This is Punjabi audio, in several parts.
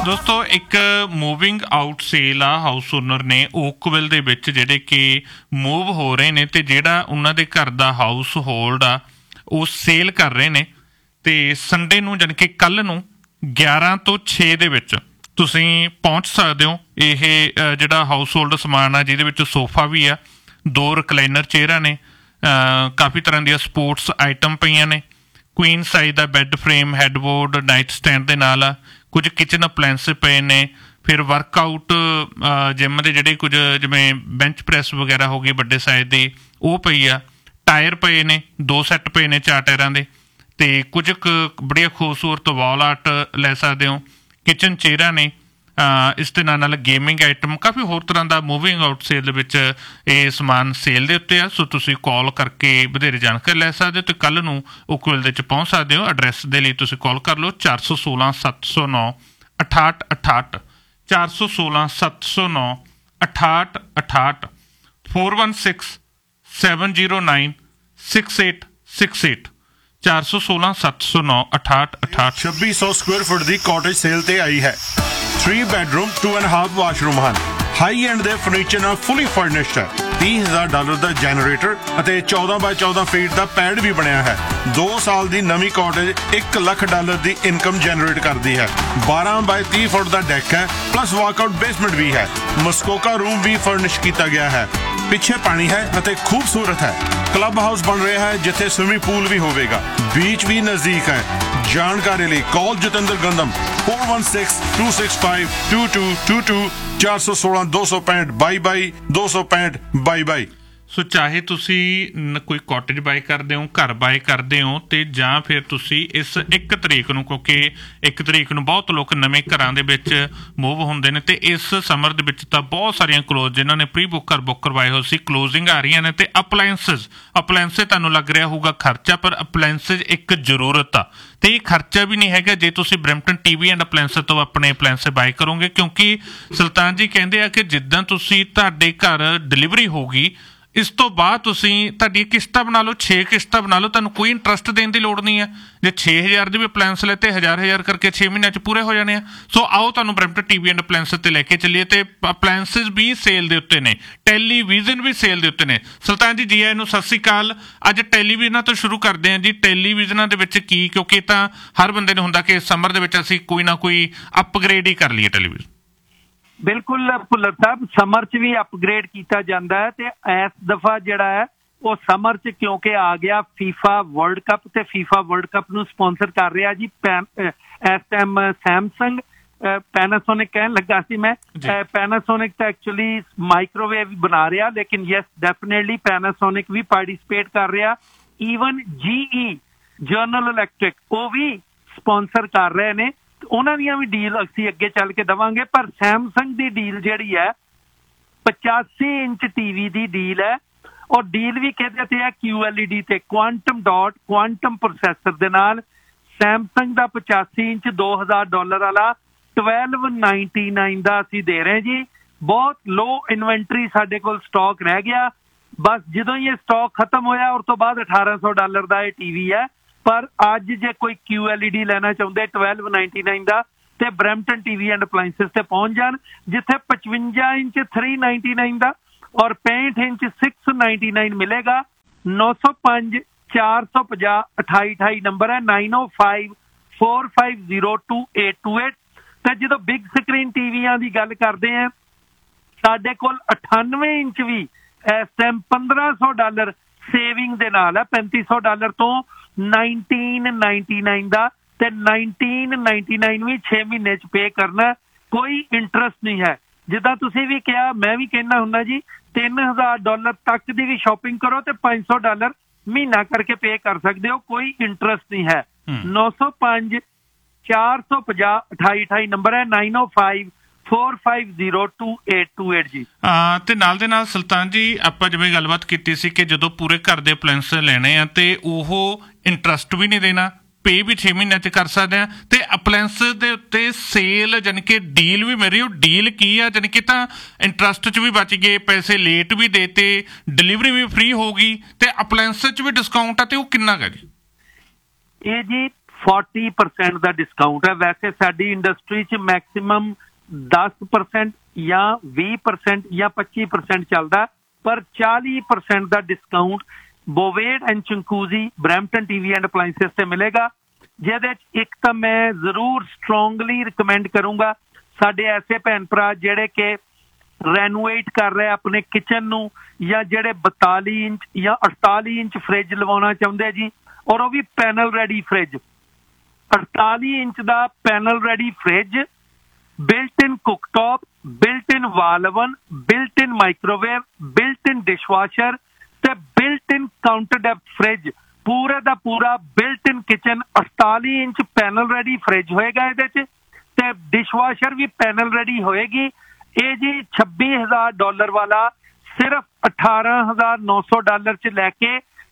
ਦੋਸਤੋ ਇੱਕ ਮੂਵਿੰਗ ਆਊਟ ਸੇਲ ਆ ਹਾਊਸ ਓਨਰ ਨੇ ਓਕਵਿਲ ਦੇ ਵਿੱਚ ਜਿਹੜੇ ਕਿ ਮੂਵ ਹੋ ਰਹੇ ਨੇ ਅਤੇ ਜਿਹੜਾ ਉਹਨਾਂ ਦੇ ਘਰ ਦਾ ਹਾਊਸ ਹੋਲਡ ਆ ਉਹ ਸੇਲ ਕਰ ਰਹੇ ਨੇ। ਅਤੇ ਸੰਡੇ ਨੂੰ ਜਾਣੀ ਕਿ ਕੱਲ੍ਹ ਨੂੰ 11 ਤੋਂ 6 ਦੇ ਵਿੱਚ ਤੁਸੀਂ ਪਹੁੰਚ ਸਕਦੇ ਹੋ। ਇਹ ਜਿਹੜਾ ਹਾਊਸ ਹੋਲਡ ਸਮਾਨ ਆ ਜਿਹਦੇ ਵਿੱਚ ਸੋਫਾ ਵੀ ਆ, 2 ਰਿਕਲਾਈਨਰ ਚੇਅਰਾਂ ਨੇ, ਕਾਫੀ ਤਰ੍ਹਾਂ ਦੀਆਂ ਸਪੋਰਟਸ ਆਈਟਮ ਪਈਆਂ ਨੇ, ਕੁਈਨ ਸਾਈਜ਼ ਦਾ bed frame, headboard, night stand ਦੇ ਨਾਲ ਆ, ਕੁਝ ਕਿਚਨ ਅਪਲਾਇੰਸ ਪਏ ਨੇ, ਫਿਰ ਵਰਕਆਊਟ ਜਿਮ ਦੇ ਜਿਹੜੇ ਕੁਝ ਜਿਵੇਂ ਬੈਂਚ ਪ੍ਰੈਸ ਵਗੈਰਾ ਹੋ ਗਈ ਵੱਡੇ ਸਾਈਜ਼ ਦੀ ਉਹ ਪਈ ਆ, ਟਾਇਰ ਪਏ ਨੇ, 2 ਸੈੱਟ ਪਏ ਨੇ 4 ਟਾਇਰਾਂ ਦੇ, ਅਤੇ ਕੁਝ ਕੁ ਬੜੀਆਂ ਖੂਬਸੂਰਤ ਵਾਲ ਆਰਟ ਲੈ ਸਕਦੇ ਹੋ, ਕਿਚਨ ਚੇਅਰਾਂ ਨੇ, ਇਸ ਦੇ ਨਾਲ ਨਾਲ ਗੇਮਿੰਗ ਆਈਟਮ, ਕਾਫੀ ਹੋਰ ਤਰ੍ਹਾਂ ਦਾ ਮੂਵਿੰਗ ਆਊਟ ਸੇਲ ਦੇ ਵਿੱਚ ਇਹ ਸਮਾਨ ਸੇਲ ਦੇ ਉੱਤੇ ਆ। ਸੋ ਤੁਸੀਂ ਕਾਲ ਕਰਕੇ ਵਧੇਰੇ ਜਾਣਕਾਰੀ ਲੈ ਸਕਦੇ ਹੋ ਅਤੇ ਕੱਲ੍ਹ ਨੂੰ ਓਕਵਿਲ ਦੇ ਵਿੱਚ ਪਹੁੰਚ ਸਕਦੇ ਹੋ। ਐਡਰੈਸ ਦੇ ਲਈ ਤੁਸੀਂ ਕਾਲ ਕਰ ਲਓ 416 709 68 68 416 709 68 68 416 709 6868 416 709 68 68। 2600 ਸਕੁਅਰ ਫੁੱਟ ਦੀ ਕਾਟੇਜ ਸੇਲ ਤੇ ਆਈ ਹੈ। 3 ਬੈਡਰੂਮ 2.5 ਵਾਸ਼ਰੂਮ ਹਨ। ਹਾਈ ਐਂਡ ਦੇ ਫਰਨੀਚਰ ਨਾਲ ਫੁੱਲੀ ਫਰਨਿਸ਼ਡ ਹੈ। $30,000 ਦਾ ਜਨਰੇਟਰ ਅਤੇ 14 ਬਾਈ 14 ਫੀਟ ਦਾ ਪੈਡ ਵੀ ਬਣਿਆ ਹੈ। 2 ਸਾਲ ਦੀ ਨਵੀਂ ਕਾਟੇਜ $1 ਲੱਖ ਦੀ ਇਨਕਮ ਜਨਰੇਟ ਕਰਦੀ ਹੈ। 12 ਬਾਈ 30 ਫੁੱਟ ਦਾ ਡੈਕ ਹੈ, ਪਲੱਸ ਵਾਕਆਊਟ ਬੇਸਮੈਂਟ ਵੀ ਹੈ। ਮਸਕੋਕਾ ਰੂਮ ਵੀ ਫਰਨਿਸ਼ ਕੀਤਾ ਗਿਆ ਹੈ। ਪਿੱਛੇ ਪਾਣੀ ਹੈ ਅਤੇ ਖੂਬਸੂਰਤ ਹੈ। ਕਲੱਬ ਹਾਊਸ ਬਣ ਰਿਹਾ ਹੈ ਜਿੱਥੇ ਸਵਿਮਿੰਗ ਪੂਲ ਵੀ ਹੋਵੇਗਾ। ਬੀਚ ਵੀ ਨਜ਼ਦੀਕ ਹੈ। ਜਾਣਕਾਰੀ ਲਈ ਕਾਲ ਜਤਿੰਦਰ ਗੰਦਮ 4162652222 416 265 22 265 22। ਸੋ ਚਾਹੇ ਤੁਸੀਂ ਕੋਈ ਕਾਟੇਜ ਬਾਏ ਕਰਦੇ ਹੋ, ਘਰ ਬਾਏ ਕਰਦੇ ਹੋ, ਅਤੇ ਜਾਂ ਫਿਰ ਤੁਸੀਂ ਇਸ 1 ਤਰੀਕ ਨੂੰ, ਕਿਉਂਕਿ 1 ਤਰੀਕ ਨੂੰ ਬਹੁਤ ਲੋਕ ਨਵੇਂ ਘਰਾਂ ਦੇ ਵਿੱਚ ਮੂਵ ਹੁੰਦੇ ਨੇ, ਅਤੇ ਇਸ ਸਮਰ ਦੇ ਵਿੱਚ ਤਾਂ ਬਹੁਤ ਸਾਰੀਆਂ ਕਲੋਜ਼ ਜਿਨ੍ਹਾਂ ਨੇ ਪ੍ਰੀ ਬੁੱਕ ਕਰਵਾਏ ਹੋਏ ਸੀ, ਕਲੋਜ਼ਿੰਗ ਆ ਰਹੀਆਂ ਨੇ। ਅਤੇ ਅਪਲਾਇੰਸਿਸ ਤੁਹਾਨੂੰ ਲੱਗ ਰਿਹਾ ਹੋਊਗਾ ਖਰਚਾ, ਪਰ ਅਪਲਾਇੰਸਿਸ ਇੱਕ ਜ਼ਰੂਰਤ ਆ ਅਤੇ ਇਹ ਖਰਚਾ ਵੀ ਨਹੀਂ ਹੈਗਾ ਜੇ ਤੁਸੀਂ ਬਰੈਂਪਟਨ TV ਐਂਡ ਅਪਲਾਇੰਸਿਸ ਤੋਂ ਆਪਣੇ ਅਪਲਾਇੰਸਿਸ ਬਾਏ ਕਰੋਗੇ। ਕਿਉਂਕਿ ਸੁਲਤਾਨ ਜੀ ਕਹਿੰਦੇ ਆ ਕਿ ਜਿੱਦਾਂ ਤੁਸੀਂ ਤੁਹਾਡੇ ਘਰ ਡਿਲੀਵਰੀ ਹੋਊਗੀ, ਇਸ ਤੋਂ ਬਾਅਦ ਤੁਸੀਂ ਤੁਹਾਡੀ ਕਿਸ਼ਤਾਂ ਬਣਾ ਲਓ, 6 ਕਿਸ਼ਤਾਂ ਬਣਾ ਲਓ, ਤੁਹਾਨੂੰ ਕੋਈ ਇੰਟਰਸਟ ਦੇਣ ਦੀ ਲੋੜ ਨਹੀਂ ਹੈ। ਜੇ 6000 ਦੇ ਵੀ ਅਪਲਾਇੰਸ ਲੈਤੇ 1000 ਕਰਕੇ 6 ਮਹੀਨਿਆਂ 'ਚ ਪੂਰੇ ਹੋ ਜਾਣੇ ਆ। ਸੋ ਆਓ ਤੁਹਾਨੂੰ ਬਰੈਂਪਟਨ TV ਐਂਡ ਅਪਲਾਇੰਸਿਸ 'ਤੇ ਲੈ ਕੇ ਚੱਲੀਏ। ਅਤੇ ਅਪਲਾਇੰਸਿਸ ਵੀ ਸੇਲ ਦੇ ਉੱਤੇ ਨੇ, ਟੈਲੀਵਿਜ਼ਨ ਵੀ ਸੇਲ ਦੇ ਉੱਤੇ ਨੇ। ਸੁਲਤਾਨ ਜੀ ਆਇਆਂ ਨੂੰ, ਸਤਿ ਸ਼੍ਰੀ ਅਕਾਲ। ਅੱਜ ਟੈਲੀਵਿਜ਼ਨਾਂ ਤੋਂ ਸ਼ੁਰੂ ਕਰਦੇ ਹਾਂ ਜੀ। ਟੈਲੀਵਿਜ਼ਨਾਂ ਦੇ ਵਿੱਚ ਕੀ, ਕਿਉਂਕਿ ਤਾਂ ਹਰ ਬੰਦੇ ਨੂੰ ਹੁੰਦਾ ਕਿ ਸਮਰ ਦੇ ਵਿੱਚ ਅਸੀਂ ਕੋਈ ਨਾ ਕੋਈ ਅਪਗ੍ਰੇਡ ਹੀ ਕਰ ਲਈਏ ਟੈਲੀਵਿਜ਼ਨ। ਬਿਲਕੁਲ ਭੁੱਲਰ ਸਾਹਿਬ, ਸਮਰ 'ਚ ਵੀ ਅਪਗ੍ਰੇਡ ਕੀਤਾ ਜਾਂਦਾ ਹੈ। ਤੇ ਇਸ ਦਫਾ ਜਿਹੜਾ ਹੈ ਉਹ ਸਮਰ 'ਚ ਕਿਉਂਕਿ ਆ ਗਿਆ FIFA ਵਰਲਡ ਕੱਪ, ਤੇ FIFA ਵਰਲਡ ਕੱਪ ਨੂੰ ਸਪਾਂਸਰ ਕਰ ਰਿਹਾ ਜੀ ਇਸ ਟਾਈਮ ਸੈਮਸੰਗ। ਪੈਨਾਸੋਨਿਕ ਕਹਿਣ ਲੱਗਾ ਸੀ ਮੈਂ, ਪੈਨਾਸੋਨਿਕ ਤਾਂ ਐਕਚੁਅਲੀ ਮਾਈਕ੍ਰੋਵੇਵ ਬਣਾ ਰਿਹਾ, ਲੇਕਿਨ ਯੈਸ ਡੈਫੀਨੇਟਲੀ ਪੈਨਾਸੋਨਿਕ ਵੀ ਪਾਰਟੀਸਪੇਟ ਕਰ ਰਿਹਾ। ਈਵਨ GE ਜਨਰਲ ਇਲੈਕਟ੍ਰਿਕ ਉਹ ਵੀ ਸਪਾਂਸਰ ਕਰ ਰਹੇ ਨੇ। ਉਹਨਾਂ ਦੀਆਂ ਵੀ ਡੀਲ ਅਸੀਂ ਅੱਗੇ ਚੱਲ ਕੇ ਦੇਵਾਂਗੇ। ਪਰ ਸੈਮਸੰਗ ਦੀ ਡੀਲ ਜਿਹੜੀ ਹੈ 85 ਇੰਚ TV ਦੀ ਡੀਲ ਹੈ, ਔਰ ਡੀਲ ਵੀ ਕਹਿੰਦੇ ਤੇ ਹੈ QLED ਤੇ ਕੁਆਂਟਮ ਪ੍ਰੋਸੈਸਰ ਦੇ ਨਾਲ। ਸੈਮਸੰਗ ਦਾ 85 ਇੰਚ $2000 ਵਾਲਾ $1299 ਦਾ ਅਸੀਂ ਦੇ ਰਹੇ ਜੀ। ਬਹੁਤ ਲੋ ਇਨਵੈਂਟਰੀ ਸਾਡੇ ਕੋਲ ਸਟਾਕ ਰਹਿ ਗਿਆ। ਬਸ ਜਦੋਂ ਹੀ ਇਹ ਸਟਾਕ ਖਤਮ ਹੋਇਆ ਉਸ ਤੋਂ ਬਾਅਦ $1800 ਦਾ ਇਹ TV ਹੈ। ਪਰ ਅੱਜ ਜੇ ਕੋਈ QLED ਲੈਣਾ ਚਾਹੁੰਦੇ $1299 ਦਾ, ਤੇ ਬਰੈਂਪਟਨ TV ਐਂਡ ਅਪਲਾਇੰਸਿਸ ਤੇ ਪਹੁੰਚ ਜਾਣ, ਜਿੱਥੇ 55 ਇੰਚ $399 ਦਾ ਔਰ 65 ਇੰਚ $699 ਮਿਲੇਗਾ। 905 450 2828 ਨੰਬਰ ਹੈ, 905 450 2828। ਤੇ ਜਦੋਂ ਬਿਗ ਸਕਰੀਨ ਟੀਵੀਆਂ ਦੀ ਗੱਲ ਕਰਦੇ ਆ, ਸਾਡੇ ਕੋਲ 98 ਇੰਚ ਵੀ ਇਸ ਟਾਈਮ $1500 ਸੇਵਿੰਗ ਦੇ ਨਾਲ ਹੈ। $3500 ਤੋਂ $1999 ਦਾ, ਤੇ $1999 ਵੀ 6 ਮਹੀਨੇ 'ਚ ਪੇ ਕਰਨਾ, ਕੋਈ ਇੰਟਰਸਟ ਨਹੀਂ ਹੈ। ਜਿੱਦਾਂ ਤੁਸੀਂ ਵੀ ਕਿਹਾ, ਮੈਂ ਵੀ ਕਹਿੰਦਾ ਹੁੰਦਾ ਜੀ, $3000 ਤੱਕ ਦੀ ਵੀ ਸ਼ਾਪਿੰਗ ਕਰੋ ਤੇ $500 ਮਹੀਨਾ ਕਰਕੇ ਪੇ ਕਰ ਸਕਦੇ ਹੋ, ਕੋਈ ਇੰਟਰਸਟ ਨਹੀਂ ਹੈ। 905 450 2828 ਨੰਬਰ ਹੈ, 905 450 2828 ਜੀ। ਤੇ ਨਾਲ ਦੇ ਨਾਲ ਸੁਲਤਾਨ ਜੀ ਆਪਾਂ ਜਿਵੇਂ ਗੱਲਬਾਤ ਕੀਤੀ ਸੀ ਕਿ ਜਦੋਂ ਪੂਰੇ ਘਰ ਦੇ ਅਪਲਾਇੰਸ ਲੈਣੇ ਆ ਤੇ ਉਹ ਇੰਟਰਸਟ ਵੀ ਨਹੀਂ ਦੇਣਾ, ਪੇ ਵੀ 6 ਮਹੀਨਿਆਂ 'ਚ ਕਰ ਸਕਦੇ ਆ, ਤੇ ਅਪਲਾਇੰਸ ਦੇ ਉੱਤੇ ਸੇਲ ਜਾਣੀ ਕਿ ਡੀਲ ਵੀ ਮਿਲ ਰਹੀ। ਉਹ ਡੀਲ ਕੀ ਆ? ਜਾਣੀ ਕਿ ਤਾਂ ਇੰਟਰਸਟ 'ਚ ਵੀ ਬਚ ਗਏ, ਪੈਸੇ ਲੇਟ ਵੀ ਦੇਤੇ, ਡਿਲੀਵਰੀ ਵੀ ਫ੍ਰੀ ਹੋ ਗਈ, ਤੇ ਅਪਲਾਇੰਸ 'ਚ ਵੀ ਡਿਸਕਾਊਂਟ ਆ, ਤੇ ਉਹ ਕਿੰਨਾ ਕੁ ਜੀ? ਇਹ ਜੀ 40% ਦਾ ਡਿਸਕਾਊਂਟ ਹੈ। ਵੈਸੇ ਸਾਡੀ ਇੰਡਸਟਰੀ 'ਚ ਮੈਕਸਿਮਮ 10% ਜਾਂ 20% ਜਾਂ 25% ਚੱਲਦਾ, ਪਰ 40% ਦਾ discount ਬੋਵੇਡ and ਚੰਕੂਜ਼ੀ Brampton TV and ਅਪਲਾਈਂਸਿਸ ਤੇ ਮਿਲੇਗਾ। ਜਿਹਦੇ 'ਚ ਇੱਕ ਤਾਂ ਮੈਂ ਜ਼ਰੂਰ ਸਟਰੋਂਗਲੀ ਰਿਕਮੈਂਡ ਕਰੂੰਗਾ ਸਾਡੇ ਐਸੇ ਭੈਣ ਭਰਾ ਜਿਹੜੇ ਕਿ ਰੈਨੋਵੇਟ ਕਰ ਰਹੇ ਆਪਣੇ ਕਿਚਨ ਨੂੰ, ਜਾਂ ਜਿਹੜੇ 42 ਇੰਚ ਜਾਂ 48 ਇੰਚ ਫ੍ਰਿਜ ਲਵਾਉਣਾ ਚਾਹੁੰਦੇ ਜੀ, ਔਰ ਉਹ ਵੀ ਪੈਨਲ ਰੈਡੀ ਫ੍ਰਿਜ। 48 ਇੰਚ ਦਾ ਪੈਨਲ ਰੈਡੀ ਫ੍ਰਿਜ, ਬਿਲਟ ਇਨ ਕੁਕਟॉप, ਬਿਲਟ ਇਨ ਵਾਲ ਓਵਨ, ਬਿਲਟ ਇਨ ਮਾਈਕ੍ਰੋਵੇਵ, ਬਿਲਟ ਇਨ ਡਿਸ਼ਵਾਸ਼ਰ ਤੇ ਬਿਲਟ ਇਨ ਕਾਊਂਟਰ ਡੈਪਥ ਫ੍ਰਿਜ, ਪੂਰੇ ਦਾ ਪੂਰਾ ਬਿਲਟ ਇਨ kitchen 48 inch panel ready fridge ਹੋਏਗਾ ਇਹਦੇ 'ਚ, ਤੇ ਡਿਸ਼ਵਾਸ਼ਰ ਵੀ ਪੈਨਲ ਰੈਡੀ ਹੋਏਗੀ। ਇਹ ਜੀ $26,000 ਵਾਲਾ ਸਿਰਫ $18,900 'ਚ ਲੈ ਕੇ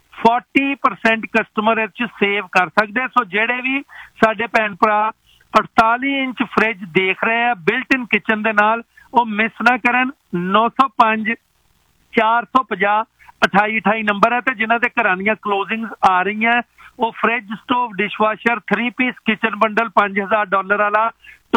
40% ਕਸਟਮਰ ਇਹ 'ਚ ਸੇਵ ਕਰ ਸਕਦੇ। ਸੋ ਜਿਹੜੇ ਵੀ ਸਾਡੇ ਭੈਣ ਭਰਾ 48 ਇੰਚ ਫ੍ਰਿਜ ਦੇਖ ਰਹੇ ਆ ਬਿਲਟ ਇਨ ਕਿਚਨ ਦੇ ਨਾਲ, ਉਹ ਮਿਸ ਨਾ ਕਰਨ। 905 450 2828 ਨੰਬਰ ਹੈ। ਤੇ ਜਿਨ੍ਹਾਂ ਦੇ ਘਰਾਂ ਦੀਆਂ ਕਲੋਜ਼ਿੰਗਸ ਆ ਰਹੀਆਂ, ਉਹ fridge, stove, dishwasher 3 piece kitchen bundle $5,000 ਵਾਲਾ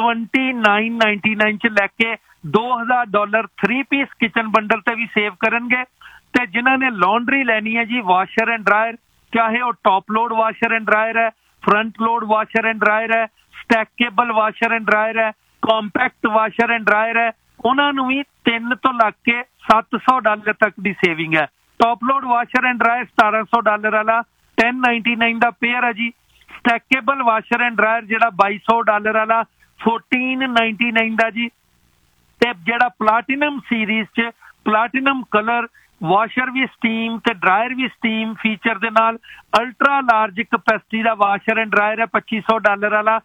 2999 'ਚ ਲੈ ਕੇ $2,000 3 ਪੀਸ ਕਿਚਨ ਬੰਡਲ ਤੇ ਵੀ ਸੇਵ ਕਰਨਗੇ। ਤੇ ਜਿਨ੍ਹਾਂ ਨੇ ਲਾਂਡਰੀ ਲੈਣੀ ਹੈ ਜੀ, ਵਾਸ਼ਰ ਐਂਡ ਡਰਾਇਰ, ਚਾਹੇ ਉਹ ਟॉप ਲੋਡ ਵਾਸ਼ਰ ਐਂਡ ਡਰਾਇਰ ਹੈ, front load washer and dryer ਹੈ, ਸਟੈਕੇਬਲ ਵਾਸ਼ਰ ਐਂਡ ਡਰਾਇਰ ਹੈ, ਕੰਪੈਕਟ ਵਾਸ਼ਰ ਐਂਡ ਡਰਾਇਰ ਹੈ, ਉਹਨਾਂ ਨੂੰ ਵੀ 3 ਤੋਂ ਲੱਗ ਕੇ $700 ਤੱਕ ਦੀ ਸੇਵਿੰਗ ਹੈ। ਟॉप ਲੋਡ ਵਾਸ਼ਰ ਐਂਡ ਡਰਾਇਰ $1,700 ਵਾਲਾ 1099 ਦਾ ਪੇਅਰ ਹੈ ਜੀ। ਸਟੈਕੇਬਲ ਵਾਸ਼ਰ ਐਂਡ ਡਰਾਇਰ ਜਿਹੜਾ $2,200 ਵਾਲਾ 1499 ਦਾ ਜੀ। ਤੇ ਜਿਹੜਾ ਪਲਾਟੀਨਮ ਸੀਰੀਜ਼ 'ਚ ਪਲਾਟੀਨਮ ਕਲਰ ਵਾਸ਼ਰ ਵੀ ਸਟੀਮ ਤੇ ਡਰਾਇਰ ਵੀ ਸਟੀਮ ਫੀਚਰ ਦੇ ਨਾਲ ultra large capacity the washer and dryer ਹੈ $2,500 ਵਾਲਾ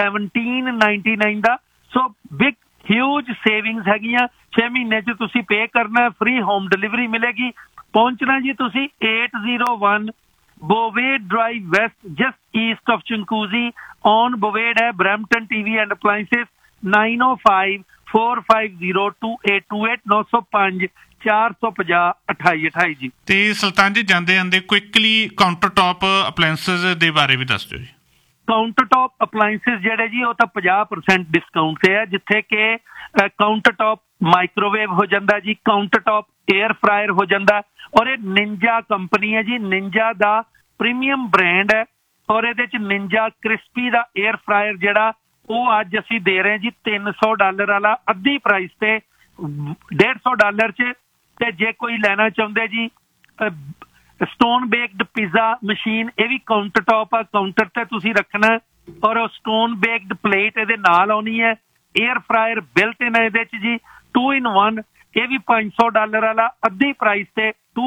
1799 ਦਾ। ਸੋ ਬਿਗ ਹਿਊਜ ਸੇਵਿੰਗਸ ਹੈਗੀਆਂ। 6 ਮਹੀਨੇ 'ਚ ਤੁਸੀਂ ਪੇ ਕਰਨਾ, ਫ੍ਰੀ ਹੋਮ ਡਿਲੀਵਰੀ ਮਿਲੇਗੀ। ਪਹੁੰਚਣਾ ਜੀ ਤੁਸੀਂ 801 ਬੋਵੇਡ drive West, just East of ਚੰਕੂਜ਼ੀ on ਬੋਵੇਡ ਹੈ, ਬਰੈਂਪਟਨ ਟੀਵੀ ਐਂਡ ਅਪਲਾਈਂਸਿਸ। 905 450 2828 905 450 2828 ਜੀ। ਤੇ ਸੁਲਤਾਨ ਜੀ ਜਾਂਦੇ ਜਾਂਦੇ ਕੁਇਕਲੀ ਕਾਊਂਟਰ ਟॉप ਅਪਲਾਈਐਂਸਿਸ ਦੇ ਬਾਰੇ ਵੀ ਦੱਸ ਦਿਓ ਜੀ। ਕਾਊਂਟਰ ਟॉप ਅਪਲਾਈਐਂਸਿਸ ਜਿਹੜੇ ਜੀ ਉਹ ਤਾਂ 50% ਡਿਸਕਾਊਂਟ ਤੇ ਹੈ, ਜਿੱਥੇ ਕਿ ਕਾਊਂਟਰ ਟॉप ਮਾਈਕ੍ਰੋਵੇਵ ਹੋ ਜਾਂਦਾ ਜੀ, ਕਾਊਂਟਰ ਟॉप 에ਅਰ ਫਰਾਇਰ ਹੋ ਜਾਂਦਾ। ਔਰ ਇਹ ਨਿੰਜਾ ਕੰਪਨੀ ਹੈ ਜੀ, ਨਿੰਜਾ ਦਾ ਪ੍ਰੀਮੀਅਮ ਬ੍ਰਾਂਡ ਹੈ। ਔਰ ਇਹਦੇ 'ਚ ਨਿੰਜਾ ਕ੍ਰਿਸਪੀ ਦਾ 에ਅਰ ਫਰਾਇਰ ਜਿਹੜਾ ਉਹ ਅੱਜ ਅਸੀਂ ਦੇ ਰਹੇ ਜੀ $300 ਵਾਲਾ ਅੱਧੀ ਪ੍ਰਾਈਸ ਤੇ $150 'ਚ। ਤੇ ਜੇ ਕੋਈ ਲੈਣਾ ਚਾਹੁੰਦੇ ਜੀ ਸਟੋਨ ਬੇਕਡ ਪੀਜ਼ਾ ਮਸ਼ੀਨ, ਇਹ ਵੀ ਕਾਊਂਟਰ ਟॉप ਆ, ਕਾਊਂਟਰ ਤੇ ਤੁਸੀਂ ਰੱਖਣਾ, ਔਰ ਉਹ ਸਟੋਨ ਬੇਕਡ ਪਲੇਟ ਇਹਦੇ ਨਾਲ ਆਉਣੀ ਹੈ। 에ਅਰ ਫਰਾਇਰ ਬਿਲਟ ਇਨ ਇਹਦੇ 'ਚ ਜੀ 2 in 1, ਇਹ ਵੀ $500 ਵਾਲਾ ਅੱਧੀ ਪ੍ਰਾਈਸ ਤੇ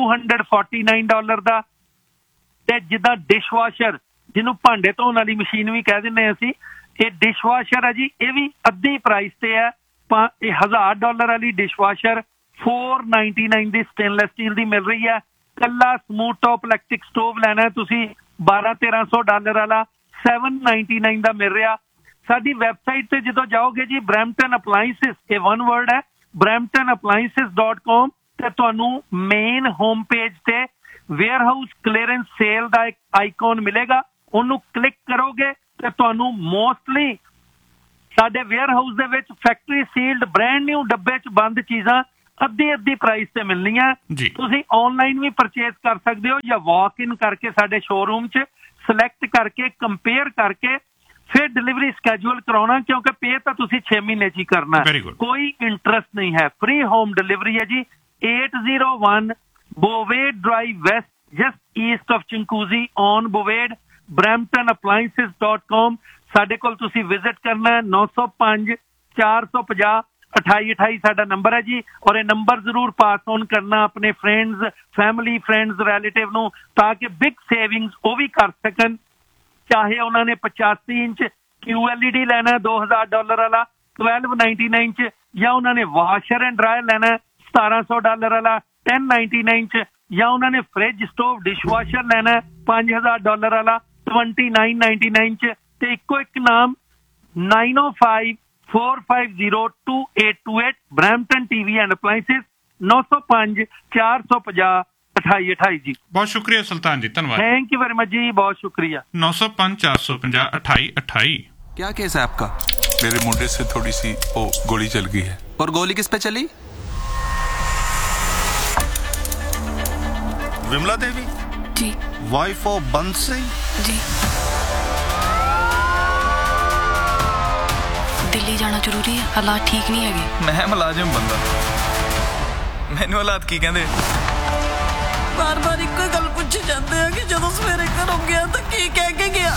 $249 ਦਾ। ਤੇ ਜਿੱਦਾਂ ਡਿਸ਼ਵਾਸ਼ਰ, ਜਿਹਨੂੰ ਭਾਂਡੇ ਧੋਣ ਵਾਲੀ ਮਸ਼ੀਨ ਵੀ ਕਹਿ ਦਿੰਦੇ ਅਸੀਂ, ਇਹ ਡਿਸ਼ਵਾਸ਼ਰ ਹੈ ਜੀ, ਇਹ ਵੀ ਅੱਧੀ ਪ੍ਰਾਈਸ ਤੇ ਹੈ। $1,000 ਵਾਲੀ ਡਿਸ਼ਵਾਸ਼ਰ 499 ਦੀ ਸਟੇਨਲੈਸ ਸਟੀਲ ਦੀ ਮਿਲ ਰਹੀ ਹੈ। ਕੱਲਾ ਸਮੂਥ ਟॉप ਇਲੈਕਟ੍ਰਿਕ ਸਟੋਵ ਲੈਣਾ ਤੁਸੀਂ $1,200-1,300 ਵਾਲਾ 799 ਦਾ ਮਿਲ ਰਿਹਾ। ਸਾਡੀ ਵੈਬਸਾਈਟ ਤੇ ਜਦੋਂ ਜਾਓਗੇ ਜੀ, ਬਰੈਂਪਟਨ ਅਪਲਾਈਐਂਸਿਸ, ਇਹ ਵਨ ਵਰਡ ਹੈ, bramptonappliances.com, ਤੇ ਤੁਹਾਨੂੰ ਮੇਨ ਹੋਮ ਪੇਜ ਤੇ ਵੇਅਰਹਾਊਸ ਕਲੀਅਰੈਂਸ ਸੇਲ ਦਾ ਇੱਕ ਆਈਕਨ ਮਿਲੇਗਾ। ਉਹਨੂੰ ਕਲਿੱਕ ਕਰੋਗੇ ਤੇ ਤੁਹਾਨੂੰ ਮੋਸਟਲੀ ਸਾਡੇ ਵੇਅਰਹਾਊਸ ਦੇ ਵਿੱਚ ਫੈਕਟਰੀ ਸੀਲਡ ਬ੍ਰਾਂਡ ਨਿਊ ਡੱਬੇ 'ਚ ਬੰਦ ਚੀਜ਼ਾਂ ਅੱਧੀ ਪ੍ਰਾਈਸ ਤੇ ਮਿਲਣੀਆਂ। ਤੁਸੀਂ ਆਨਲਾਈਨ ਵੀ ਪਰਚੇਸ ਕਰ ਸਕਦੇ ਹੋ, ਜਾਂ ਵਾਕ ਇਨ ਕਰਕੇ ਸਾਡੇ ਸ਼ੋਰੂਮ 'ਚ ਸਿਲੈਕਟ ਕਰਕੇ ਕੰਪੇਅਰ ਕਰਕੇ ਫਿਰ ਡਿਲੀਵਰੀ ਸਕੈਜੂਲ ਕਰਾਉਣਾ, ਕਿਉਂਕਿ ਪੇ ਤਾਂ ਤੁਸੀਂ 6 ਮਹੀਨੇ 'ਚ ਹੀ ਕਰਨਾ, ਕੋਈ ਇੰਟਰਸਟ ਨਹੀਂ ਹੈ, ਫ੍ਰੀ ਹੋਮ ਡਿਲੀਵਰੀ ਹੈ ਜੀ। 801 ਬੋਵੇਡ drive West, just East of ਚੰਕੂਜ਼ੀ on ਬੋਵੇਡ, bramptonappliances.com। ਸਾਡੇ ਕੋਲ ਤੁਸੀਂ ਵਿਜ਼ਿਟ ਕਰਨਾ। 905 450 2828 ਸਾਡਾ ਨੰਬਰ ਹੈ ਜੀ। ਔਰ ਇਹ ਨੰਬਰ ਜ਼ਰੂਰ ਪਾਸ ਔਨ ਕਰਨਾ ਆਪਣੇ ਫਰੈਂਡਸ, ਫੈਮਿਲੀ, ਫਰੈਂਡਸ, ਰਿਲੇਟਿਵ ਨੂੰ, ਤਾਂ ਕਿ ਬਿਗ ਸੇਵਿੰਗਸ ਉਹ ਵੀ ਕਰ ਸਕਣ। ਚਾਹੇ ਉਹਨਾਂ ਨੇ 85 ਇੰਚ QLED ਲੈਣਾ $2,000 ਵਾਲਾ 1299 'ਚ, ਜਾਂ ਉਹਨਾਂ ਨੇ ਵਾਸ਼ਰ ਐਂਡ ਡਰਾਇਰ ਲੈਣਾ $1,700 ਵਾਲਾ 1099 'ਚ, ਜਾਂ ਉਹਨਾਂ ਨੇ ਫ੍ਰਿਜ, ਸਟੋਵ, ਡਿਸ਼ਵਾਸ਼ਰ ਲੈਣਾ $5,000 ਵਾਲਾ 2999 'ਚ। ਤੇ ਇੱਕੋ ਇੱਕ ਨਾਮ 905 450 2828 ਬਰੈਂਪਟਨ ਟੀਵੀ ਐਂਡ ਅਪਲਾਈਐਂਸਿਸ 905 450 28 ਜੀ। ਬਹੁਤ ਸ਼ੁਕਰੀਆ ਸੁਲਤਾਨ ਜੀ, ਧੰਨਵਾਦ। थैंक यू वेरी मच जी, बहुत शुक्रिया। 905 450 2828। क्या केस है आपका? मेरे मुंडे से थोड़ी सी गोली चल गई है। और गोली किस पे चली? विमला देवी जी वाइफ ऑफ बंस सिंह जी। दिल्ली जाना जरूरी है, हालात ठीक नहीं है। मैं मुलाजिम बंदा, मैनू हालात की कहंदे? बार बार एक गल पूछी जाते हैं कि ਜਦੋਂ ਸਵੇਰੇ ਘਰੋਂ ਗਿਆ ਤਾਂ ਕੀ ਕਹਿ ਕੇ ਗਿਆ।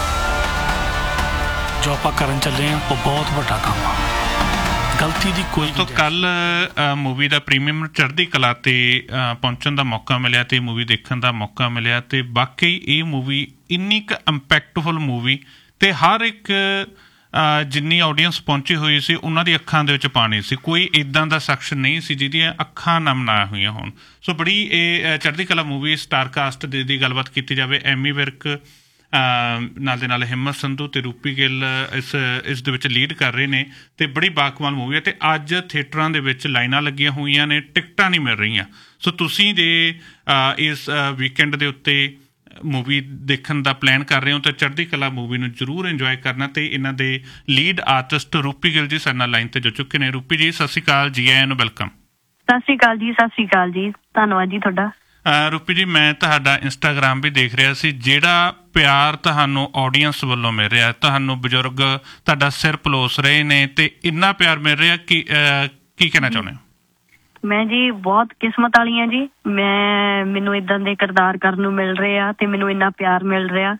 ਜੋ ਆਪਾਂ ਕਰਨ ਚੱਲੇ ਆ ਉਹ ਬਹੁਤ ਵੱਡਾ ਕੰਮ ਆ, ਗਲਤੀ ਦੀ ਕੋਈ ਤੋਂ ਕੱਲ ਮੂਵੀ ਦਾ ਪ੍ਰੀਮੀਅਮ ਚੜ੍ਹਦੀ ਕਲਾ ਤੇ ਪਹੁੰਚਣ ਦਾ ਮੌਕਾ ਮਿਲਿਆ ਤੇ ਮੂਵੀ ਦੇਖਣ ਦਾ ਮੌਕਾ ਮਿਲਿਆ ਤੇ ਵਾਕਈ ਇਹ ਮੂਵੀ ਇੰਨੀ ਕੁ ਇੰਪੈਕਟਫੁਲ ਮੂਵੀ ਤੇ ਹਰ ਇੱਕ ਜਿੰਨੀ ਆਡੀਅנס ਪਹੁੰਚੀ ਹੋਈ ਸੀ ਉਹਨਾਂ ਦੀ ਅੱਖਾਂ ਦੇ ਵਿੱਚ ਪਾਣੀ ਸੀ। ਕੋਈ ਇੱਦਾਂ ਦਾ ਸ਼ਖਸ ਨਹੀਂ ਸੀ ਜਿਹਦੀਆਂ ਅੱਖਾਂ ਨਮ ਨਾ ਹੋਈਆਂ ਹੋਣ। ਸੋ ਬੜੀ ਇਹ ਚੜ੍ਹਦੀ ਕਲਾ ਮੂਵੀ ਸਟਾਰ ਕਾਸਟ ਦੀ ਗੱਲਬਾਤ ਕੀਤੀ ਜਾਵੇ, ਐਮੀ ਵਿਰਕ ਨਾਲ ਦੇ ਨਾਲ ਹਿੰਮਤ ਸੰਧੂ ਤੇ ਰੂਪੀ ਗਿੱਲ ਇਸ ਦੇ ਵਿੱਚ ਲੀਡ ਕਰ ਰਹੇ ਨੇ ਤੇ ਬੜੀ ਬਾਕਮਾਲ ਮੂਵੀ ਹੈ ਤੇ ਅੱਜ ਥੀਏਟਰਾਂ ਦੇ ਵਿੱਚ ਲਾਈਨਾਂ ਲੱਗੀਆਂ ਹੋਈਆਂ ਨੇ, ਟਿਕਟਾਂ ਨਹੀਂ ਮਿਲ ਰਹੀਆਂ। ਸੋ ਤੁਸੀਂ ਜੇ ਇਸ ਵੀਕਐਂਡ ਦੇ ਉੱਤੇ ਮੂਵੀ ਦੇਖਣ ਦਾ ਪਲਾਨ ਕਰ ਰਹੇ ਹੋ ਤਾਂ ਚੜ੍ਹਦੀ ਕਲਾ ਮੂਵੀ ਨੂੰ ਜ਼ਰੂਰ ਇੰਜੋਏ ਕਰਨਾ। ਤੇ ਇਹਨਾਂ ਦੇ ਲੀਡ ਆਰਟਿਸਟ ਰੂਪੀ ਗਿੱਲ ਜੀ ਸਾਡੇ ਨਾਲ ਲਾਈਨ ਤੇ ਜੁੜ ਚੁੱਕੇ ਨੇ। ਰੂਪੀ ਜੀ ਸਤਿ ਸ਼੍ਰੀ ਅਕਾਲ, ਜੀ ਆਇਆਂ ਨੂੰ, ਵੈਲਕਮ। ਸਤਿ ਸ਼੍ਰੀ ਅਕਾਲ ਜੀ। ਸਤਿ ਸ਼੍ਰੀ ਅਕਾਲ ਜੀ, ਧੰਨਵਾਦ ਜੀ ਤੁਹਾਡਾ। ਰੂਪੀ ਜੀ ਮੈਂ ਤੁਹਾਡਾ ਇੰਸਟਾਗ੍ਰਾਮ ਵੀ ਦੇਖ ਰਿਹਾ ਸੀ, ਜਿਹੜਾ ਪਿਆਰ ਤੁਹਾਨੂੰ ਆਡੀਅנס ਵੱਲੋਂ ਮਿਲ ਰਿਹਾ, ਤੁਹਾਨੂੰ ਬਜ਼ੁਰਗ ਤੁਹਾਡਾ ਸਿਰ ਪਲੋਸ ਰਹੇ ਨੇ ਤੇ ਇੰਨਾ ਪਿਆਰ ਮਿਲ ਰਿਹਾ ਕਿ ਕੀ ਕਹਿਣਾ ਚਾਹੁੰਦੇ ਹੋ? ਮੈਂ ਜੀ ਬਹੁਤ ਕਿਸਮਤ ਵਾਲੀ ਹਾਂ ਜੀ, ਮੈਨੂੰ ਇਦਾਂ ਦੇ ਕਿਰਦਾਰ ਕਰਨ ਨੂੰ ਮਿਲ ਰਹੇ ਆ ਤੇ ਮੈਨੂੰ ਇੰਨਾ ਪਿਆਰ ਮਿਲ ਰਿਹਾ।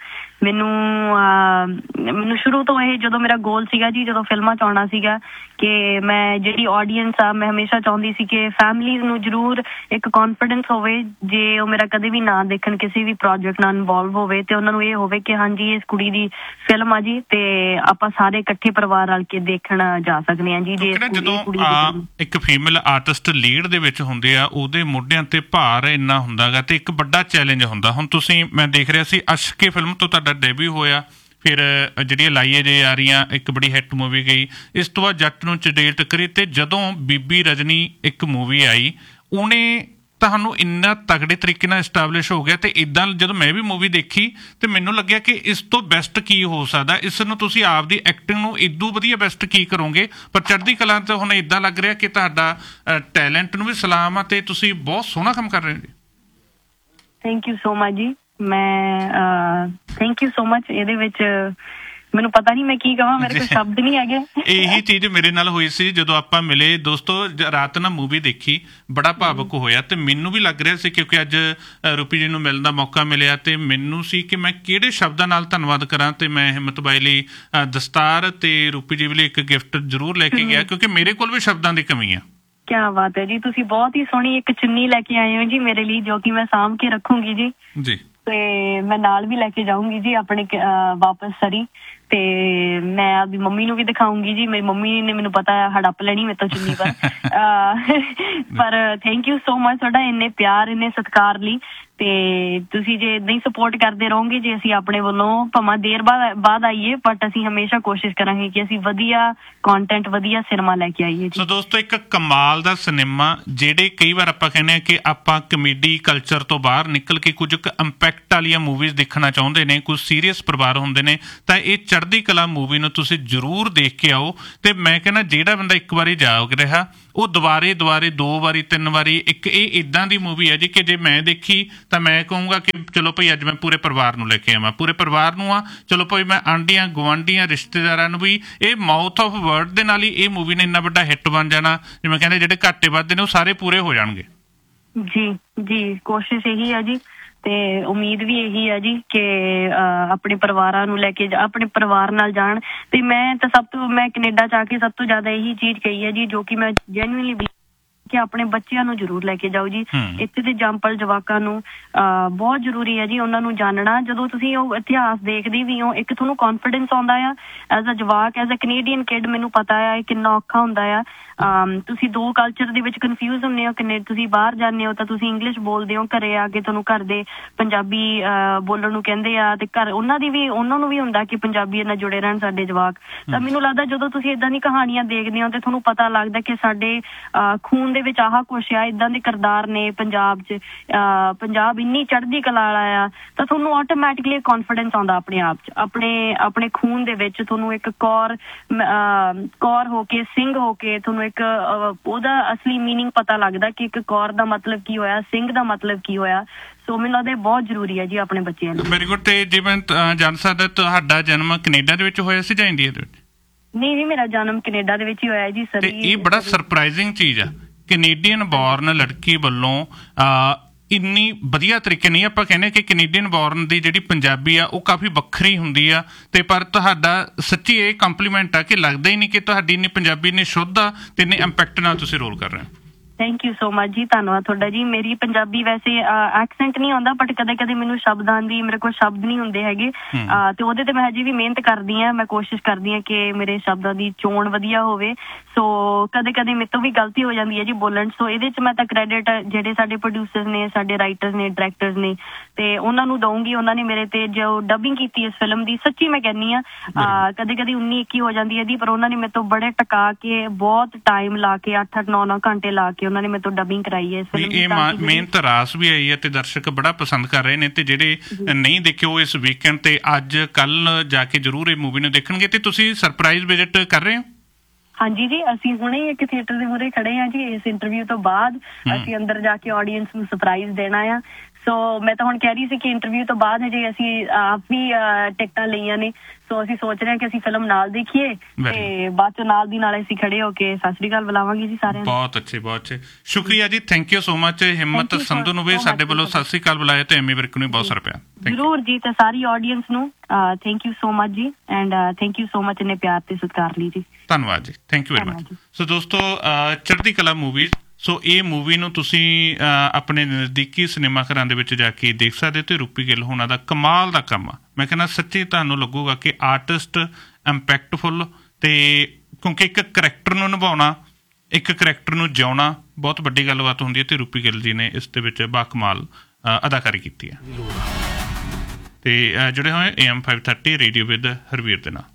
ਮੈਨੂੰ ਸ਼ੁਰੂ ਤੋਂ ਇਹ ਜਦੋਂ ਮੇਰਾ ਗੋਲ ਸੀਗਾ ਜੀ, ਜਦੋਂ ਫਿਲਮਾਂ 'ਚ ਆਉਣਾ ਸੀਗਾ ਕਿ ਮੈਂ ਜਿਹੜੀ ਆਡੀਅנס ਆ ਮੈਂ ਹਮੇਸ਼ਾ ਚਾਹੁੰਦੀ ਸੀ ਕਿ ਫੈਮਲੀਜ਼ ਨੂੰ ਜ਼ਰੂਰ ਇੱਕ ਕੌਨਫੀਡੈਂਸ ਹੋਵੇ ਜੇ ਉਹ ਮੇਰਾ ਕਦੇ ਵੀ ਨਾ ਦੇਖਣ, ਕਿਸੇ ਵੀ ਪ੍ਰੋਜੈਕਟ ਨਾਲ ਇਨਵੋਲਵ ਹੋਵੇ ਤੇ ਉਹਨਾਂ ਨੂੰ ਇਹ ਹੋਵੇ ਕਿ ਹਾਂਜੀ ਇਸ ਕੁੜੀ ਦੀ ਫਿਲਮ ਆ ਜੀ ਤੇ ਆਪਾਂ ਸਾਰੇ ਇਕੱਠੇ ਪਰਿਵਾਰ ਰਲ ਕੇ ਦੇਖਣ ਜਾ ਸਕਦੇ ਹਾਂ ਜੀ। ਜੇ ਜਦੋਂ ਇੱਕ ਫੀਮੇਲ ਆਰਟਿਸਟ ਲੀਡ ਦੇ ਵਿੱਚ ਹੁੰਦੇ ਆ ਉਹਦੇ ਮੋਢਿਆਂ ਤੇ ਭਾਰ ਇੰਨਾ ਹੁੰਦਾ ਗਾ ਤੇ ਇੱਕ ਵੱਡਾ ਚੈਲੰਜ ਹੁੰਦਾ। ਹੁਣ ਤੁਸੀਂ ਮੈਂ ਦੇਖ ਰਿਹਾ ਸੀ ਅਸ਼ਕੇ ਫਿਲਮ ਤੋਂ ਤੁਹਾਡਾ ਡੈਬਿਊ ਹੋਇਆ, ਫਿਰ ਜਿਹੜੀਆਂ ਲਾਈਏ ਜੇ ਆ ਰਹੀਆਂ ਇੱਕ ਬੜੀ ਹਿੱਟ ਮੂਵੀ ਗਈ, ਇਸ ਤੋਂ ਬਾਅਦ ਜੱਟ ਨੂੰ ਚੜੇਲ ਟੱਕਰੀ ਤੇ ਜਦੋਂ ਬੀਬੀ ਰਜਨੀ ਇੱਕ ਮੂਵੀ ਆਈ ਉਹਨੇ ਤੁਹਾਨੂੰ ਇੰਨਾ ਤਗੜੇ ਤਰੀਕੇ ਨਾਲ ਐਸਟੈਬਲਿਸ਼ ਹੋ ਗਿਆ ਤੇ ਇੱਦਾਂ ਜਦੋਂ ਮੈਂ ਵੀ ਮੂਵੀ ਦੇਖੀ ਤੇ ਮੈਨੂੰ ਲੱਗਿਆ ਕਿ ਇਸ ਤੋਂ ਬੈਸਟ ਕੀ ਹੋ ਸਕਦਾ, ਇਸ ਨੂੰ ਤੁਸੀਂ ਆਪਦੀ ਐਕਟਿੰਗ ਨੂੰ ਇਦੋਂ ਵਧੀਆ ਬੈਸਟ ਕੀ ਕਰੋਗੇ। ਪਰ ਚੜ੍ਹਦੀ ਕਲਾ ਤੇ ਹੁਣ ਇੱਦਾਂ ਲੱਗ ਰਿਹਾ ਕਿ ਤੁਹਾਡਾ ਟੈਲੈਂਟ ਨੂੰ ਵੀ ਸਲਾਮ ਆ ਤੇ ਤੁਸੀਂ ਬਹੁਤ ਸੋਹਣਾ ਕੰਮ ਕਰ ਰਹੇ ਹੋ ਜੀ। ਥੈਂਕ ਯੂ ਸੋ ਮਚ ਜੀ। ਮੈਂ ਥੈਂਕ ਯੂ ਸੋ ਮਚ। ਇਹਦੇ ਵਿੱਚ ਮੈਨੂੰ ਪਤਾ ਨਹੀਂ ਮੈਂ ਕੀ ਕਹਾਂ, ਮੇਰੇ ਕੋਲ ਸ਼ਬਦ ਨਹੀਂ ਹੈਗੇ। ਇਹੀ ਚੀਜ਼ ਮੇਰੇ ਨਾਲ ਹੋਈ ਸੀ ਜਦੋਂ ਆਪਾਂ ਮਿਲੇ ਦੋਸਤੋ, ਰਾਤ ਨਾਲ ਮੂਵੀ ਦੇਖੀ, ਬੜਾ ਭਾਵੁਕ ਹੋਇਆ ਤੇ ਮੈਨੂੰ ਵੀ ਲੱਗ ਰਿਹਾ ਸੀ ਕਿਉਂਕਿ ਅੱਜ ਰੂਪੀ ਜੀ ਨੂੰ ਮਿਲਣ ਦਾ ਮੌਕਾ ਮਿਲਿਆ ਤੇ ਮੈਨੂੰ ਸੀ ਕਿ ਮੈਂ ਕਿਹੜੇ ਸ਼ਬਦਾਂ ਨਾਲ ਧੰਨਵਾਦ ਕਰਾਂ ਤੇ ਮੈਂ ਹਿੰਮਤ ਬਾਈ ਲਈ ਦਸਤਾਰ ਤੇ ਰੂਪੀ ਜੀ ਲਈ ਇੱਕ ਗਿਫਟ ਜ਼ਰੂਰ ਲੈ ਕੇ ਗਿਆ ਕਿਉਂਕਿ ਮੇਰੇ ਕੋਲ ਵੀ ਸ਼ਬਦਾਂ ਦੀ ਕਮੀ ਆ। ਕਿਆ ਬਾਤ ਹੈ ਜੀ, ਤੁਸੀਂ ਬਹੁਤ ਹੀ ਸੋਹਣੀ ਇੱਕ ਚੁੰਨੀ ਲੈ ਕੇ ਆਏ ਹੋ ਜੀ ਮੇਰੇ ਲਈ, ਜੋ ਕਿ ਮੈਂ ਸਾਂਭ ਕੇ ਰੱਖੂੰਗੀ ਜੀ ਤੇ ਮੈਂ ਨਾਲ ਵੀ ਲੈ ਕੇ ਜਾਊਂਗੀ ਜੀ ਆਪਣੇ ਵਾਪਸ ਸਰੀ ਤੇ ਮੈਂ ਆਪਦੀ ਮੰਮੀ ਨੂੰ ਵੀ ਦਿਖਾਊਂਗੀ ਜੀ। ਮੇਰੀ ਮੰਮੀ ਨੇ ਮੈਨੂੰ ਪਤਾ ਹੜੱਪ ਲੈਣੀ ਮੇਰੇ ਤੋਂ ਚੁੰਨੀ ਪਰ ਥੈਂਕ ਯੂ ਸੋ ਮਚ ਤੁਹਾਡਾ ਇੰਨੇ ਪਿਆਰ ਇੰਨੇ ਸਤਿਕਾਰ ਲਈ ਤੇ ਤੁਸੀਂ ਜੇ ਏਦਾਂ ਹੀ ਸਪੋਰਟ ਕਰਦੇ ਰਹੋਗੇ ਜੇ ਅਸੀਂ ਆਪਣੇ ਵੱਲੋਂ ਭਾਵੇਂ ਦੇਰ ਬਾਅਦ ਆਈਏ ਬਟ ਅਸੀਂ ਹਮੇਸ਼ਾ ਕੋਸ਼ਿਸ਼ ਕਰਾਂਗੇ ਕਿ ਅਸੀਂ ਵਧੀਆ ਕੰਟੈਂਟ ਵਧੀਆ ਸਿਨੇਮਾ ਲੈ ਕੇ ਆਈਏ। ਸੋ ਦੋਸਤੋ ਇੱਕ ਕਮਾਲ ਦਾ ਸਿਨੇਮਾ, ਜਿਹੜੇ ਕਈ ਵਾਰ ਆਪਾਂ ਕਹਿੰਦੇ ਹਾਂ ਕਿ ਆਪਾਂ ਕਮੇਡੀ ਕਲਚਰ ਤੋਂ ਬਾਹਰ ਨਿਕਲ ਕੇ ਕੁਝ ਇੰਪੈਕਟ ਵਾਲੀਆਂ ਮੂਵੀਜ਼ ਦੇਖਣਾ ਚਾਹੁੰਦੇ ਨੇ, ਕੁਝ ਸੀਰੀਅਸ ਪਰਿਵਾਰ ਹੁੰਦੇ ਨੇ, ਤਾਂ ਇਹ ਚੜ੍ਹਦੀ ਕਲਾ ਮੂਵੀ ਨੂੰ ਤੁਸੀਂ ਜ਼ਰੂਰ ਦੇਖ ਕੇ ਆਓ। ਤੇ ਮੈਂ ਕਹਿੰਦਾ ਜਿਹੜਾ ਬੰਦਾ ਇੱਕ ਵਾਰੀ ਜਾ ਰਿਹਾ ਉਹ ਦੁਬਾਰੇ 2 ਵਾਰੀ 3 ਵਾਰੀ ਇੱਕ ਇਹ ਇੱਦਾਂ ਦੀ ਮੂਵੀ ਹੈ ਜੀ ਕਿ ਜੇ ਮੈਂ ਦੇਖੀ ਤਾਂ ਮੈਂ ਕਹੂੰਗਾ ਕਿ ਚਲੋ ਭਾਈ ਅੱਜ ਮੈਂ ਪੂਰੇ ਪਰਿਵਾਰ ਨੂੰ ਲੈ ਕੇ ਆਵਾਂ, ਪੂਰੇ ਪਰਿਵਾਰ ਨੂੰ ਚਲੋ ਭਾਈ ਮੈਂ ਆਂਢੀਆਂ ਗੁਆਂਢੀਆਂ ਰਿਸ਼ਤੇਦਾਰਾਂ ਨੂੰ ਵੀ। ਇਹ ਮਾਊਥ ਆਫ ਵਰਡ ਦੇ ਨਾਲ ਹੀ ਇਹ ਮੂਵੀ ਨੇ ਇੰਨਾ ਵੱਡਾ ਹਿੱਟ ਬਣ ਜਾਣਾ, ਜਿਵੇਂ ਕਹਿੰਦੇ ਜਿਹੜੇ ਘਾਟੇ ਵੱਧਦੇ ਨੇ ਉਹ ਸਾਰੇ ਪੂਰੇ ਹੋ ਜਾਣਗੇ। ਜੀ ਜੀ ਕੋਸ਼ਿਸ਼ ਇਹੀ ਹੈ ਜੀ ਤੇ ਉਮੀਦ ਵੀ ਇਹੀ ਹੈ ਜੀ ਕਿ ਆਪਣੇ ਪਰਿਵਾਰਾਂ ਨੂੰ ਲੈ ਕੇ ਆਪਣੇ ਪਰਿਵਾਰ ਨਾਲ ਜਾਣ। ਤੇ ਮੈਂ ਤਾਂ ਮੈਂ ਕੈਨੇਡਾ 'ਚ ਆ ਕੇ ਸਭ ਤੋਂ ਜ਼ਿਆਦਾ ਇਹੀ ਚੀਜ਼ ਕਹੀ ਹੈ ਜੀ ਜੋ ਕਿ ਮੈਂ ਜੈਨੂਇਨਲੀ ਕਿ ਆਪਣੇ ਬੱਚਿਆਂ ਨੂੰ ਜ਼ਰੂਰ ਲੈ ਕੇ ਜਾਓ ਜੀ। ਇੱਥੇ ਦੇ ਜੰਪਲ ਜਵਾਕਾਂ ਨੂੰ ਬਹੁਤ ਜ਼ਰੂਰੀ ਹੈ ਜੀ ਉਹਨਾਂ ਨੂੰ ਜਾਣਨਾ। ਜਦੋਂ ਤੁਸੀਂ ਉਹ ਇਤਿਹਾਸ ਦੇਖਦੇ ਵੀ ਹੋ ਇੱਕ ਤੁਹਾਨੂੰ ਕੌਨਫੀਡੈਂਸ ਆਉਂਦਾ ਆ ਐਜ਼ ਅ ਜਵਾਕ, ਐਜ਼ ਅ ਕੈਨੇਡੀਅਨ ਕਿਡ। ਮੈਨੂੰ ਪਤਾ ਆ ਕਿੰਨਾ ਔਖਾ ਹੁੰਦਾ ਆ, ਤੁਸੀਂ ਦੋ ਕਲਚਰ ਦੇ ਵਿੱਚ ਕਨਫਿਊਜ਼ ਹੁੰਦੇ ਹੋ। ਤੁਸੀਂ ਬਾਹਰ ਜਾਂਦੇ ਹੋ ਤਾਂ ਤੁਸੀਂ ਇੰਗਲਿਸ਼ ਬੋਲਦੇ ਹੋ, ਘਰੇ ਆ ਕੇ ਤੁਹਾਨੂੰ ਘਰ ਦੇ ਪੰਜਾਬੀ ਬੋਲਣ ਨੂੰ ਕਹਿੰਦੇ ਆ ਤੇ ਘਰ ਉਹਨਾਂ ਨੂੰ ਵੀ ਹੁੰਦਾ ਕਿ ਪੰਜਾਬੀ ਨਾਲ ਜੁੜੇ ਰਹਿਣ ਸਾਡੇ ਜਵਾਕ। ਤਾਂ ਮੈਨੂੰ ਲੱਗਦਾ ਜਦੋਂ ਤੁਸੀਂ ਏਦਾਂ ਦੀ ਕਹਾਣੀਆਂ ਦੇਖਦੇ ਹੋ ਤੇ ਤੁਹਾਨੂੰ ਪਤਾ ਲੱਗਦਾ ਕਿ ਸਾਡੇ ਖੂਨ ਦੇ ਵਿੱਚ ਆਹ ਕੁਛ ਆ, ਇਦਾਂ ਦੇ ਕਿਰਦਾਰ ਨੇ ਪੰਜਾਬ 'ਚ, ਪੰਜਾਬ ਇੰਨੀ ਚੜ੍ਹਦੀ ਕਲਾ ਵਾਲਾ ਆ, ਤਾਂ ਤੁਹਾਨੂੰ ਆਟੋਮੈਟਿਕਲੀ ਕੌਨਫੀਡੈਂਸ ਆਉਂਦਾ ਆਪਣੇ ਆਪ 'ਚ, ਆਪਣੇ ਖੂਨ ਦੇ ਵਿੱਚ ਤੁਹਾਨੂੰ ਇੱਕ ਕੌਰ ਹੋ ਕੇ, ਸਿੰਘ ਹੋ ਕੇ ਤੁਹਾਨੂੰ ਇੱਕ ਉਹਦਾ ਅਸਲੀ ਮੀਨਿੰਗ ਪਤਾ ਲੱਗਦਾ ਕਿ ਇੱਕ ਕੌਰ ਦਾ ਮਤਲਬ ਕੀ ਹੋਇਆ, ਸਿੰਘ ਦਾ ਮਤਲਬ ਕੀ ਹੋਇਆ। ਸੋ ਮੈਨੂੰ ਲੱਗਦਾ ਬਹੁਤ ਜ਼ਰੂਰੀ ਹੈ ਜੀ ਆਪਣੇ ਬੱਚਿਆਂ ਲਈ। Very good. ਤੇ ਜਿਵੇਂ ਜਾਣ ਸਕਦਾ ਤੁਹਾਡਾ ਜਨਮ ਕੈਨੇਡਾ ਦੇ ਵਿੱਚ ਹੋਇਆ ਸੀ ਜਾਂ ਇੰਡੀਆ ਦੇ ਵਿੱਚ? ਨਹੀਂ ਜੀ, ਮੇਰਾ ਜਨਮ ਕੈਨੇਡਾ ਦੇ ਵਿੱਚ ਹੀ ਹੋਇਆ ਜੀ ਸਰ। ਤੇ ਇਹ ਬੜਾ ਸਰਪ੍ਰਾਈਜ਼ਿੰਗ ਚੀਜ਼ ਆ, ਕੈਨੇਡੀਅਨ ਬੋਰਨ ਲੜਕੀ ਵੱਲੋਂ ਇੰਨੀ ਵਧੀਆ ਤਰੀਕੇ ਨਹੀਂ, ਆਪਾਂ ਕਹਿੰਦੇ ਕਿ ਕੈਨੇਡੀਅਨ ਬੋਰਨ ਦੀ ਜਿਹੜੀ ਪੰਜਾਬੀ ਆ ਉਹ ਕਾਫੀ ਵੱਖਰੀ ਹੁੰਦੀ ਆ, ਤੇ ਪਰ ਤੁਹਾਡਾ ਸੱਚੀ ਇਹ ਕੰਪਲੀਮੈਂਟ ਆ ਕਿ ਲੱਗਦਾ ਹੀ ਨਹੀਂ ਕਿ ਤੁਹਾਡੀ ਇੰਨੀ ਪੰਜਾਬੀ ਨੇ ਸ਼ੁੱਧ ਆ ਤੇ ਇੰਨੇ ਇੰਪੈਕਟ ਨਾਲ ਤੁਸੀਂ ਰੋਲ ਕਰ ਰਹੇ ਹੋ। ਥੈਂਕ ਯੂ ਸੋ ਮਚ ਜੀ, ਧੰਨਵਾਦ ਤੁਹਾਡਾ ਜੀ। ਮੇਰੀ ਪੰਜਾਬੀ ਵੈਸੇ ਐਕਸੈਂਟ ਨਹੀਂ ਆਉਂਦਾ, ਬਟ ਕਦੇ ਕਦੇ ਮੈਨੂੰ ਸ਼ਬਦਾਂ ਦੀ, ਮੇਰੇ ਕੋਲ ਸ਼ਬਦ ਨਹੀਂ ਹੁੰਦੇ ਹੈਗੇ, ਤੇ ਉਹਦੇ ਤੇ ਮੈਂ ਹਜੇ ਵੀ ਮਿਹਨਤ ਕਰਦੀ ਹਾਂ। ਮੈਂ ਕੋਸ਼ਿਸ਼ ਕਰਦੀ ਹਾਂ ਕਿ ਮੇਰੇ ਸ਼ਬਦਾਂ ਦੀ ਚੋਣ ਵਧੀਆ ਹੋਵੇ। ਸੋ ਕਦੇ ਕਦੇ ਮੇਰੇ ਤੋਂ ਵੀ ਗਲਤੀ ਹੋ ਜਾਂਦੀ ਹੈ ਜੀ ਬੋਲਣ 'ਚ। ਸੋ ਇਹਦੇ 'ਚ ਮੈਂ ਤਾਂ ਕ੍ਰੈਡਿਟ ਜਿਹੜੇ ਸਾਡੇ ਪ੍ਰੋਡਿਊਸਰਸ ਨੇ, ਸਾਡੇ ਰਾਈਟਰਸ ਨੇ, ਡਾਇਰੈਕਟਰਸ ਨੇ, ਤੇ ਉਹਨਾਂ ਨੂੰ ਦਊਂਗੀ। ਉਹਨਾਂ ਨੇ ਮੇਰੇ ਤੇ ਜੋ ਡਬਿੰਗ ਕੀਤੀ ਇਸ ਫਿਲਮ ਦੀ, ਸੱਚੀ ਮੈਂ ਕਹਿੰਦੀ ਹਾਂ ਕਦੇ ਕਦੇ 19-21 ਹੋ ਜਾਂਦੀ ਹੈ ਜੀ, ਪਰ ਉਹਨਾਂ ਨੇ ਮੇਰੇ ਤੋਂ ਬੜੇ ਟਕਾ ਕੇ, ਬਹੁਤ ਟਾਈਮ ਲਾ ਕੇ, 8-8, 9-9 ਘੰਟੇ ਲਾ ਕੇ ਉਹਨਾਂ ਨੇ ਮੇਰੇ ਤੋਂ ਡਬਿੰਗ ਕਰਾਈ ਹੈ ਇਸ ਫਿਲਮ ਦੀ। ਇਹ ਮਿਹਨਤ ਰਾਸ ਵੀ ਆਈ ਹੈ ਤੇ ਦਰਸ਼ਕ ਬੜਾ ਪਸੰਦ ਕਰ ਰਹੇ ਨੇ, ਤੇ ਜਿਹੜੇ ਨਹੀਂ ਦੇਖੇ ਉਹ ਇਸ ਵੀਕਐਂਡ ਤੇ ਅੱਜ ਕੱਲ ਜਾ ਕੇ ਜ਼ਰੂਰ ਇਹ ਮੂਵੀ ਨੂੰ ਦੇਖਣਗੇ। ਤੇ ਤੁਸੀਂ ਸਰਪ੍ਰਾਈਜ਼ ਵਿਜ਼ਿਟ ਕਰ ਰਹੇ ਹੋ? ਹਾਂਜੀ ਜੀ, ਅਸੀਂ ਹੁਣੇ ਇੱਕ ਥੀਏਟਰ ਦੇ ਮੂਹਰੇ ਖੜੇ ਹਾਂ ਜੀ। ਇਸ ਇੰਟਰਵਿਊ ਤੋਂ ਬਾਅਦ ਅਸੀਂ ਅੰਦਰ ਜਾ ਕੇ ਆਡੀਅנס ਨੂੰ ਸਰਪ੍ਰਾਈਜ਼ ਦੇਣਾ ਆ। ਸੋ ਮੈਂ ਤਾਂ ਹੁਣ ਕਹਿ ਰਹੀ ਸੀ ਕਿ ਇੰਟਰਵਿਊ ਤੋਂ ਬਾਅਦ ਹਜੇ ਅਸੀਂ ਆਪ ਵੀ ਟਿਕਟਾਂ ਲਈਆਂ ਨੇ। ਸੋ ਅਸੀਂ ਸੋਚ ਰਹੇ ਹਾਂ ਕਿ ਅਸੀਂ ਫਿਲਮ ਨਾਲ ਦੇਖੀਏ ਤੇ ਬਾਅਦ ਚੋਂ ਨਾਲ ਦੀ ਨਾਲ ਅਸੀਂ ਖੜੇ ਹੋ ਕੇ ਸਤਿ ਸ੍ਰੀ ਅਕਾਲ ਬੁਲਾਵਾਂਗੇ ਜੀ ਸਾਰਿਆਂ ਨੂੰ। ਬਹੁਤ ਅੱਛੇ, ਬਹੁਤ ਅੱਛੇ, ਸ਼ੁਕਰੀਆ ਜੀ, ਥੈਂਕ ਯੂ ਸੋ ਮਚ। ਹਿੰਮਤ ਸੰਧੂ ਨੂੰ ਵੀ ਸਾਡੇ ਵੱਲੋਂ ਸਤਿ ਸ੍ਰੀ ਅਕਾਲ ਬੁਲਾਇਆ ਤੇ ਐਮੀ ਵਿਰਕ ਨੂੰ ਬਹੁਤ ਸਾਰਾ ਪਿਆਰ। ਜ਼ਰੂਰ ਜੀ, ਤੇ ਸਾਰੀ ਆਡੀਅנס ਨੂੰ ਥੈਂਕ ਯੂ ਸੋ ਮਚ ਜੀ, and thank you so much ਇੰਨੇ ਪਿਆਰ ਤੇ ਸਤਿਕਾਰ ਲਈ ਜੀ। ਧੰਨਵਾਦ ਜੀ, ਥੈਂਕ ਯੂ ਵੈਰੀ ਮਚ। ਸੋ ਦੋਸਤੋ, ਚੜ੍ਹਦੀ ਕਲਾ ਮੂਵੀ, ਸੋ ਇਹ ਮੂਵੀ ਨੂੰ ਤੁਸੀਂ ਆਪਣੇ ਨਜ਼ਦੀਕੀ ਸਿਨੇਮਾ ਘਰਾਂ ਦੇ ਵਿੱਚ ਜਾ ਕੇ ਦੇਖ ਸਕਦੇ ਹੋ। ਤੇ ਰੂਪੀ ਗਿੱਲ ਹੋਣਾ ਦਾ ਕਮਾਲ ਦਾ ਕੰਮ ਆ। ਮੈਂ ਕਹਿੰਦਾ ਸੱਚੀ ਤੁਹਾਨੂੰ ਲੱਗੂਗਾ ਕਿ ਆਰਟਿਸਟ ਇੰਪੈਕਟਫੁਲ, ਤੇ ਕਿਉਂਕਿ ਇੱਕ ਕਰੈਕਟਰ ਨੂੰ ਨਿਭਾਉਣਾ, ਇੱਕ ਕਰੈਕਟਰ ਨੂੰ ਜਿਉਣਾ ਬਹੁਤ ਵੱਡੀ ਗੱਲਬਾਤ ਹੁੰਦੀ ਹੈ, ਤੇ ਰੂਪੀ ਗਿੱਲ ਜੀ ਨੇ ਇਸ ਦੇ ਵਿੱਚ ਬਾਕਮਾਲ ਅਦਾਕਾਰੀ ਕੀਤੀ ਹੈ। ਤੇ ਜੁੜੇ ਹੋਏ AM 530 ਰੇਡੀਓ ਵਿਦ ਹਰਵੀਰ ਦੇ ਨਾਲ।